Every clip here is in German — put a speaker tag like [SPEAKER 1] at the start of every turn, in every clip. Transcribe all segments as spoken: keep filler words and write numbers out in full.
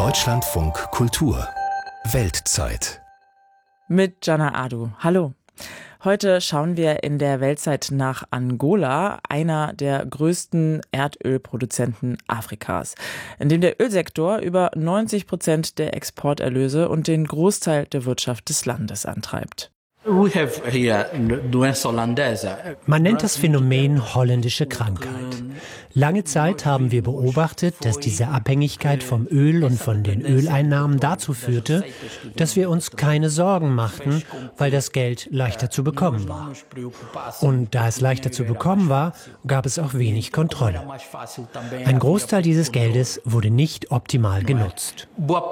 [SPEAKER 1] Deutschlandfunk Kultur Weltzeit
[SPEAKER 2] mit Jana Adu. Hallo. Heute schauen wir in der Weltzeit nach Angola, einer der größten Erdölproduzenten Afrikas, in dem der Ölsektor über neunzig Prozent der Exporterlöse und den Großteil der Wirtschaft des Landes antreibt.
[SPEAKER 3] Man nennt das Phänomen holländische Krankheit. Lange Zeit haben wir beobachtet, dass diese Abhängigkeit vom Öl und von den Öleinnahmen dazu führte, dass wir uns keine Sorgen machten, weil das Geld leichter zu bekommen war. Und da es leichter zu bekommen war, gab es auch wenig Kontrolle. Ein Großteil dieses Geldes wurde nicht optimal genutzt.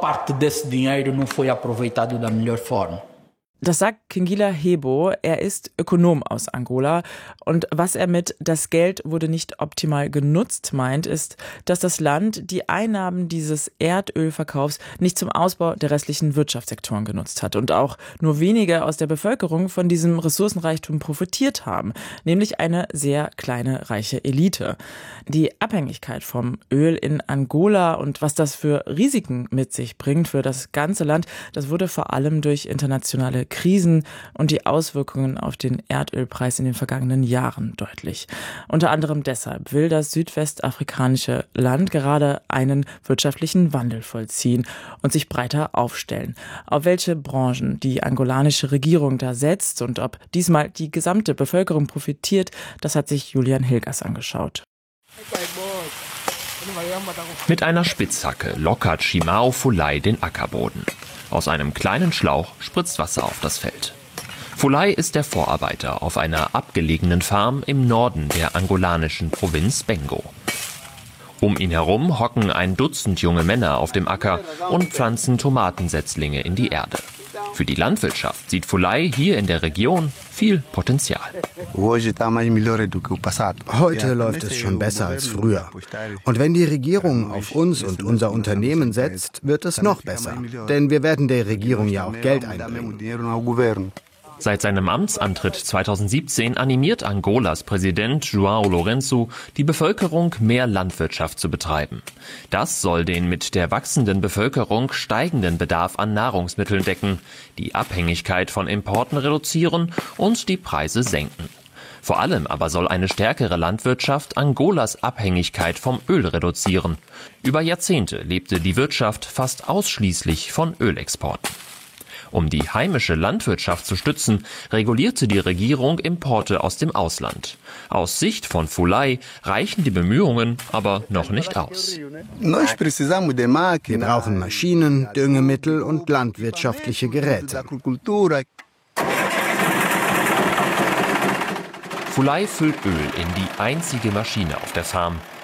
[SPEAKER 2] Das sagt Kingila Hebo. Er ist Ökonom aus Angola. Und was er mit „das Geld wurde nicht optimal genutzt" meint, ist, dass das Land die Einnahmen dieses Erdölverkaufs nicht zum Ausbau der restlichen Wirtschaftssektoren genutzt hat und auch nur wenige aus der Bevölkerung von diesem Ressourcenreichtum profitiert haben, nämlich eine sehr kleine, reiche Elite. Die Abhängigkeit vom Öl in Angola und was das für Risiken mit sich bringt für das ganze Land, das wurde vor allem durch internationale Krisen und die Auswirkungen auf den Erdölpreis in den vergangenen Jahren deutlich. Unter anderem deshalb will das südwestafrikanische Land gerade einen wirtschaftlichen Wandel vollziehen und sich breiter aufstellen. Auf welche Branchen die angolanische Regierung da setzt und ob diesmal die gesamte Bevölkerung profitiert, das hat sich Julian Hilgers angeschaut.
[SPEAKER 4] Mit einer Spitzhacke lockert Shimao Fulai den Ackerboden. Aus einem kleinen Schlauch spritzt Wasser auf das Feld. Fulai ist der Vorarbeiter auf einer abgelegenen Farm im Norden der angolanischen Provinz Bengo. Um ihn herum hocken ein Dutzend junge Männer auf dem Acker und pflanzen Tomatensetzlinge in die Erde. Für die Landwirtschaft sieht Fulai hier in der Region viel Potenzial.
[SPEAKER 5] Heute läuft es schon besser als früher. Und wenn die Regierung auf uns und unser Unternehmen setzt, wird es noch besser. Denn wir werden der Regierung ja auch Geld einbringen.
[SPEAKER 4] Seit seinem Amtsantritt zweitausendsiebzehn animiert Angolas Präsident João Lourenço die Bevölkerung, mehr Landwirtschaft zu betreiben. Das soll den mit der wachsenden Bevölkerung steigenden Bedarf an Nahrungsmitteln decken, die Abhängigkeit von Importen reduzieren und die Preise senken. Vor allem aber soll eine stärkere Landwirtschaft Angolas Abhängigkeit vom Öl reduzieren. Über Jahrzehnte lebte die Wirtschaft fast ausschließlich von Ölexporten. Um die heimische Landwirtschaft zu stützen, regulierte die Regierung Importe aus dem Ausland. Aus Sicht von Fulai reichen die Bemühungen aber noch nicht aus.
[SPEAKER 5] Wir brauchen Maschinen, Düngemittel und landwirtschaftliche Geräte.
[SPEAKER 4] Fulai füllt Öl in die einzige Maschine auf der Farm.